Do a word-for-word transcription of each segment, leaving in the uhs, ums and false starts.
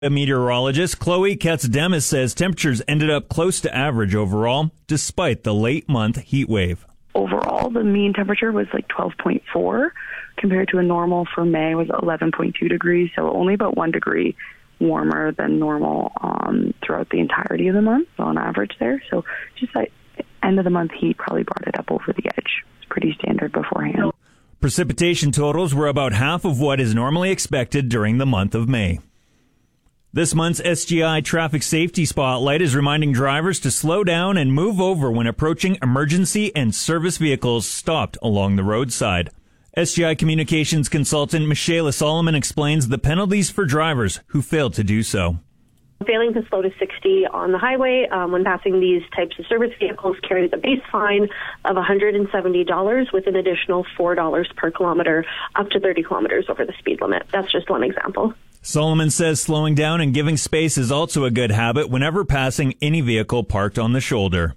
A meteorologist, Chloe Katz-Demis, says temperatures ended up close to average overall, despite the late month heat wave. Overall, the mean temperature was like twelve point four, compared to a normal for May was eleven point two degrees, so only about one degree warmer than normal um, throughout the entirety of the month, on average there. So just that end of the month heat probably brought it up over the edge. It's pretty standard beforehand. Precipitation totals were about half of what is normally expected during the month of May. This month's S G I Traffic Safety Spotlight is reminding drivers to slow down and move over when approaching emergency and service vehicles stopped along the roadside. S G I Communications consultant Michaela Solomon explains the penalties for drivers who fail to do so. Failing to slow to sixty on the highway um, when passing these types of service vehicles carries a base fine of one hundred seventy dollars with an additional four dollars per kilometer, up to thirty kilometers over the speed limit. That's just one example. Solomon says slowing down and giving space is also a good habit whenever passing any vehicle parked on the shoulder.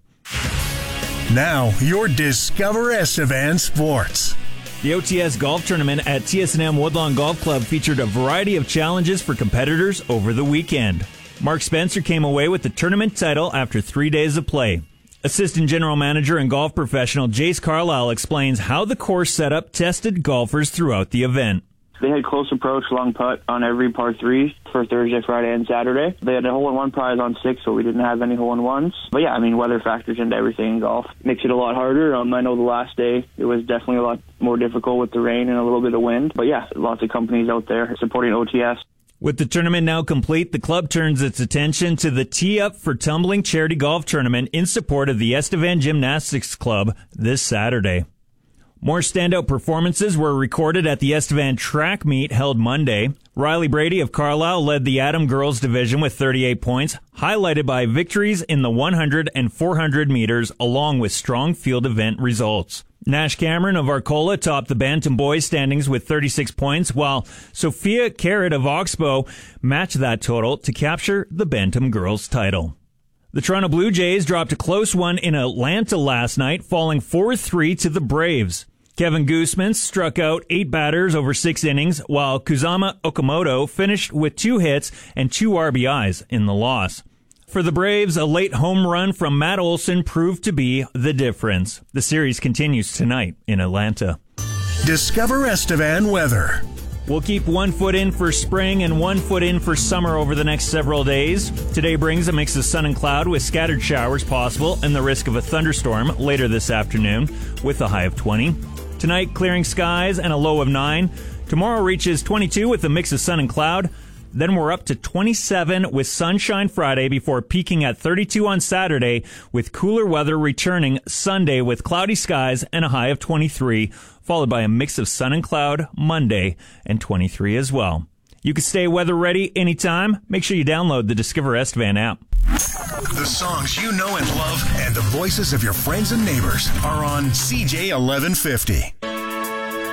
Now, your Discover Estevan Sports. The O T S Golf Tournament at T S and M Woodlawn Golf Club featured a variety of challenges for competitors over the weekend. Mark Spencer came away with the tournament title after three days of play. Assistant General Manager and golf professional Jace Carlisle explains how the course setup tested golfers throughout the event. They had close approach, long putt on every par three for Thursday, Friday, and Saturday. They had a hole-in-one prize on six, so we didn't have any hole-in-ones. But yeah, I mean, weather factors into everything in golf. Makes it a lot harder. Um, I know the last day, it was definitely a lot more difficult with the rain and a little bit of wind. But yeah, lots of companies out there supporting O T S. With the tournament now complete, the club turns its attention to the Tee Up for Tumbling charity golf tournament in support of the Estevan Gymnastics Club this Saturday. More standout performances were recorded at the Estevan track meet held Monday. Riley Brady of Carlisle led the Atom girls division with thirty-eight points, highlighted by victories in the one hundred and four hundred meters, along with strong field event results. Nash Cameron of Arcola topped the Bantam boys standings with thirty-six points, while Sophia Carrot of Oxbow matched that total to capture the Bantam girls title. The Toronto Blue Jays dropped a close one in Atlanta last night, falling four three to the Braves. Kevin Gooseman struck out eight batters over six innings, while Kuzama Okamoto finished with two hits and two R B Is in the loss. For the Braves, a late home run from Matt Olson proved to be the difference. The series continues tonight in Atlanta. Discover Estevan weather. We'll keep one foot in for spring and one foot in for summer over the next several days. Today brings a mix of sun and cloud with scattered showers possible and the risk of a thunderstorm later this afternoon with a high of twenty. Tonight, clearing skies and a low of nine. Tomorrow reaches twenty-two with a mix of sun and cloud. Then we're up to twenty-seven with sunshine Friday before peaking at thirty-two on Saturday with cooler weather returning Sunday with cloudy skies and a high of twenty-three, followed by a mix of sun and cloud Monday and twenty-three as well. You can stay weather ready anytime. Make sure you download the Discover Estevan app. The songs you know and love and the voices of your friends and neighbors are on C J eleven fifty.